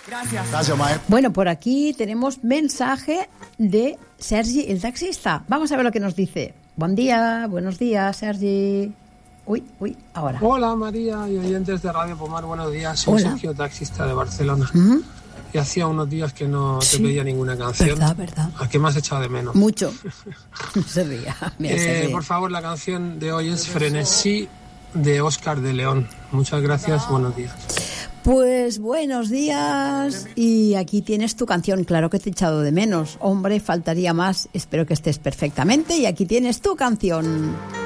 Gracias, Mae. Bueno, por aquí tenemos mensaje de Sergi, el taxista. Vamos a ver lo que nos dice. Buen día, buenos días, Sergi. Uy, ahora. Hola, María y oyentes de Radio Pomar, buenos días. Soy Sergio, taxista de Barcelona. Y hacía unos días que no te pedía ninguna canción. Verdad. ¿A qué me has echado de menos? Mucho. Se ría. Por favor, la canción de hoy es Frenesí, de Óscar de León. Muchas gracias, buenos días. Pues buenos días, y aquí tienes tu canción. Claro que te he echado de menos. Hombre, faltaría más. Espero que estés perfectamente, y aquí tienes tu canción.